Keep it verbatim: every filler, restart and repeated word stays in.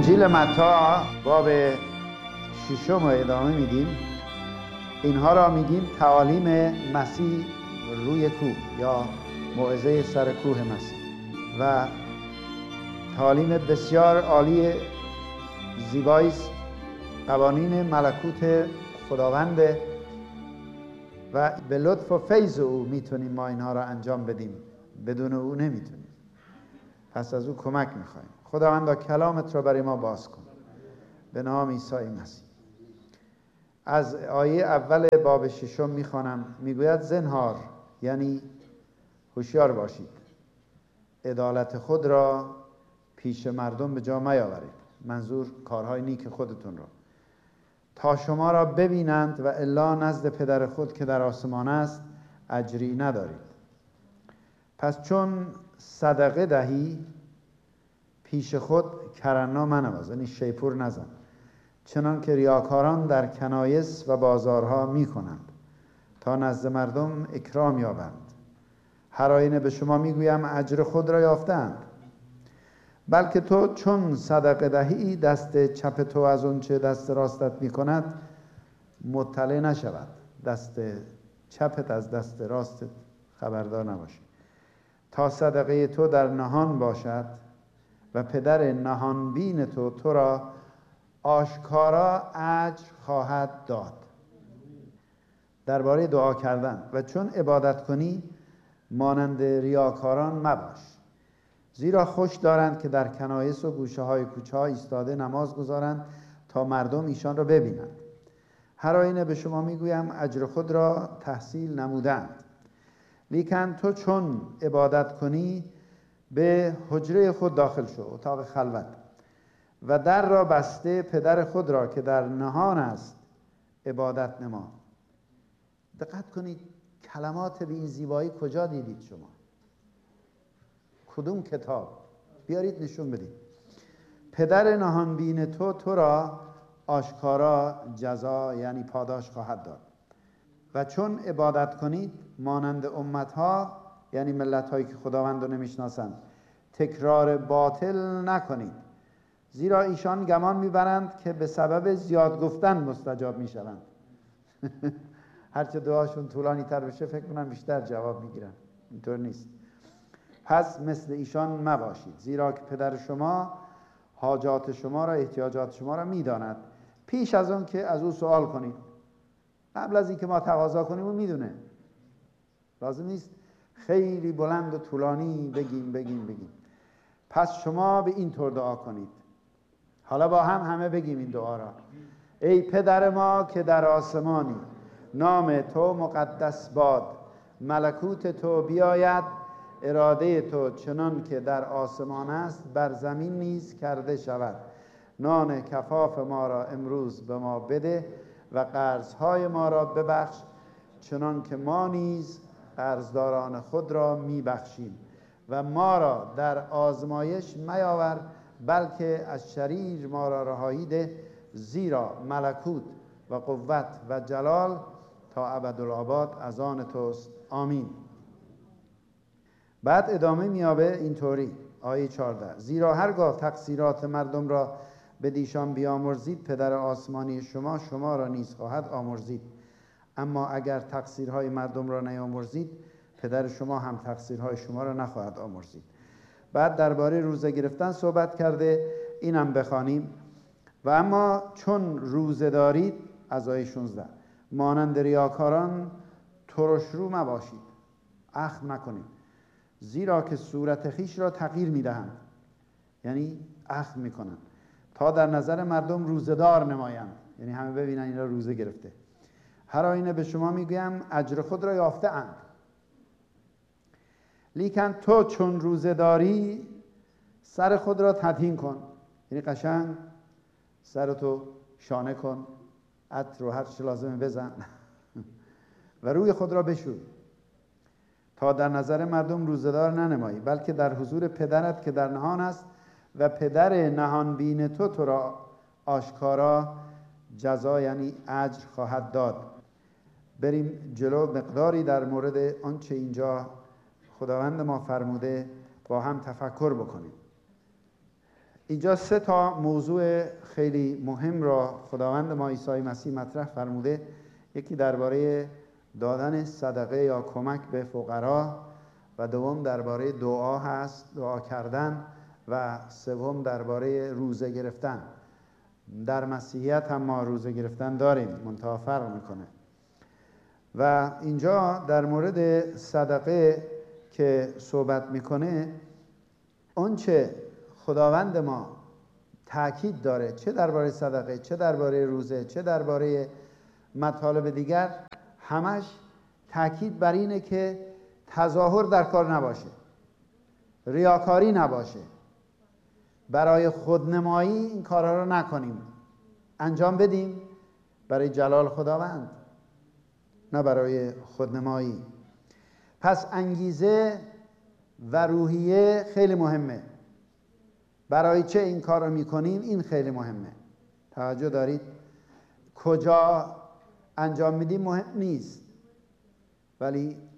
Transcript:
انجیل متی باب ششم رو ادامه میدیم. اینها را میگیم تعالیم مسیح روی کوه یا موعظه سر کوه مسیح و تعالیم بسیار عالی زیبایی است. قوانین ملکوت خداوند و به لطف و فیض او میتونیم ما اینها را انجام بدیم، بدون او نمیتونیم. پس از او کمک میخوایم. خداوندا کلامت را برای ما باز کن به نام عیسی مسیح. از آیه اول باب ششم میخوانم. میگوید زنهار، یعنی هوشیار باشید، عدالت خود را پیش مردم به جا میاورید، منظور کارهای نیک خودتون را، تا شما را ببینند و الا نزد پدر خود که در آسمان است اجری ندارید. پس چون صدقه دهی پیش خود کرنا منواز، یعنی شیپور نزن، چنان که ریاکاران در کنایس و بازارها می کنند تا نزد مردم اکرام یابند. هر آینه به شما میگویم اجر خود را یافتند. بلکه تو چون صدقه دهی دست چپ تو از اون چه دست راستت می کند مطلع نشود، دست چپت از دست راستت خبردار نباشی، تا صدقه تو در نهان باشد و پدر نهان بین تو تو را آشکارا اجر خواهد داد. درباره دعا کردن: و چون عبادت کنی مانند ریاکاران مباش، زیرا خوش دارند که در کنایس و گوشه های کوچه ها ایستاده نماز گذارند تا مردم ایشان را ببینند. هر آینه به شما میگویم اجر خود را تحصیل نمودند. لیکن تو چون عبادت کنی به حجره خود داخل شو، اتاق خلوت، و در را بسته پدر خود را که در نهان است عبادت نما. دقت کنید کلمات به این زیبایی کجا دیدید شما؟ کدوم کتاب؟ بیارید نشون بدید. پدر نهان بین تو تو را آشکارا جزا، یعنی پاداش خواهد داد. و چون عبادت کنید مانند امتها، یعنی ملت هایی که خداوند رو نمیشناسند، تکرار باطل نکنید، زیرا ایشان گمان میبرند که به سبب زیاد گفتن مستجاب میشوند. هرچه دعاشون طولانی تر بشه فکر کنم بیشتر جواب میگیرن. اینطور نیست. پس مثل ایشان مباشید، زیرا که پدر شما حاجات شما را، احتیاجات شما را میداند پیش از اون که از او سوال کنید. قبل از اینکه ما تقاضا کنیم او میدونه. لازم نیست خیلی بلند و طولانی بگیم بگیم بگیم. پس شما به این طور دعا کنید. حالا با هم همه بگیم این دعا را. ای پدر ما که در آسمانی، نام تو مقدس باد، ملکوت تو بیاید، اراده تو چنان که در آسمان است بر زمین نیز کرده شود. نان کفاف ما را امروز به ما بده و قرضهای ما را ببخش چنان که ما نیز قرضداران خود را میبخشیم، و ما را در آزمایش میاور، بلکه از شریر ما را رهایی ده، زیرا ملکوت و قوت و جلال تا ابدالآباد از آن توست. آمین. بعد ادامه میابه اینطوری. آیه چهارده: زیرا هرگاه تقصیرات مردم را به دیشان بیامرزید پدر آسمانی شما شما را نیز خواهد آمرزید. اما اگر تقصیرهای مردم را نیامرزید پدر شما هم تقصیرهای شما را نخواهد آمرزید. بعد درباره روزه گرفتن صحبت کرده. اینم بخوانیم. و اما چون روزه دارید، از آیه شانزده، مانند ریاکاران ترش رو مباشید، اخم نکنید، زیرا که صورت خیش را تغییر میدهند، یعنی اخم میکنند، تا در نظر مردم روزه دار نمایند، یعنی همه ببینن این را روزه گرفته. هر آینه به شما میگویم اجر خود را یافته اند. لیکن تو چون روزه داری سر خود را تدهین کن، یعنی قشنگ سرتو شانه کن، عطر و هر چه لازمه بزن و روی خود را بشوی، تا در نظر مردم روزه‌دار ننمایی، بلکه در حضور پدرت که در نهان است و پدر نهان بین تو تو را آشکارا جزا، یعنی اجر خواهد داد. بریم جلو. مقداری در مورد آنچه اینجا خداوند ما فرموده با هم تفکر بکنیم. اینجا سه تا موضوع خیلی مهم را خداوند ما عیسی مسیح مطرح فرموده. یکی درباره دادن صدقه یا کمک به فقرا، و دوم درباره دعا هست، دعا کردن، و سوم درباره روزه گرفتن. در مسیحیت هم ما روزه گرفتن داریم، منتها فرق میکنه. و اینجا در مورد صدقه که صحبت میکنه، آنچه خداوند ما تأکید داره، چه درباره صدقه، چه درباره روزه، چه درباره مطالب دیگر، همش تأکید بر اینه که تظاهر در کار نباشه، ریاکاری نباشه، برای خودنمایی این کارها رو نکنیم، انجام بدیم برای جلال خداوند، نه برای خودنمایی. پس انگیزه و روحیه خیلی مهمه. برای چه این کار رو میکنیم، این خیلی مهمه. توجه دارید؟ کجا انجام میدیم مهم نیست، ولی